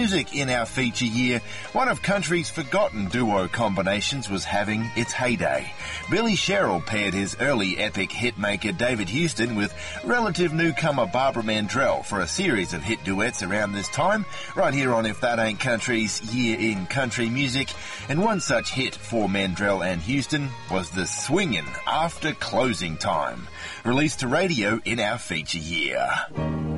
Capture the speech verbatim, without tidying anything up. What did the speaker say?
Music in our feature year, one of country's forgotten duo combinations was having its heyday. Billy Sherrill paired his early epic hitmaker David Houston with relative newcomer Barbara Mandrell for a series of hit duets around this time, right here on If That Ain't Country's Year in Country Music. And one such hit for Mandrell and Houston was the Swingin' After Closing Time, released to radio in our feature year.